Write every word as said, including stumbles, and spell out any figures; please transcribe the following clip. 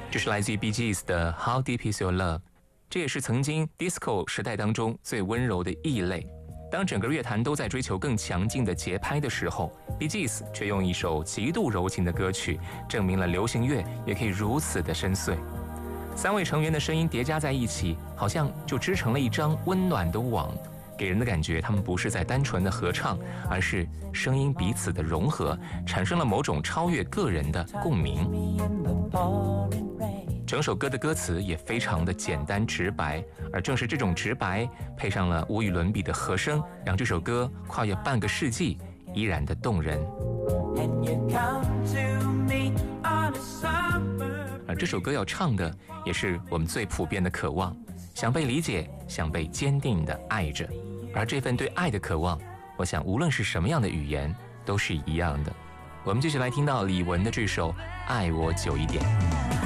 这是来自于 Bee Gees 的 How Deep Is Your Love， 这也是曾经 disco 时代当中最温柔的异类。当整个乐坛都在追求更强劲的节拍的时候， Bee Gees 却用一首极度柔情的歌曲，证明了流行乐也可以如此的深邃。三位成员的声音叠加在一起，好像就织成了一张温暖的网，给人的感觉他们不是在单纯的合唱，而是声音彼此的融合，产生了某种超越个人的共鸣。整首歌的歌词也非常的简单直白，而正是这种直白配上了无与伦比的和声，让这首歌跨越半个世纪依然的动人。而这首歌要唱的也是我们最普遍的渴望，想被理解，想被坚定地爱着。而这份对爱的渴望，我想无论是什么样的语言都是一样的。我们继续来听到李玟的这首《爱我久一点》。